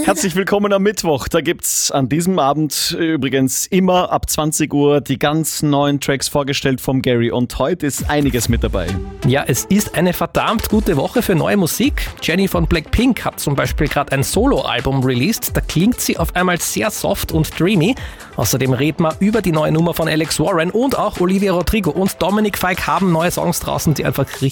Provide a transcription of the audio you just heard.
Herzlich willkommen am Mittwoch. Da gibt's an diesem Abend übrigens immer ab 20 Uhr die ganz neuen Tracks vorgestellt vom Gary. Und heute ist einiges mit dabei. Ja, es ist eine verdammt gute Woche für neue Musik. Jennie von Blackpink hat zum Beispiel gerade ein Solo-Album released. Da klingt sie auf einmal sehr soft und dreamy. Außerdem reden wir über die neue Nummer von Alex Warren und auch Olivia Rodrigo und Dominic Fike haben neue Songs draußen, die einfach richtig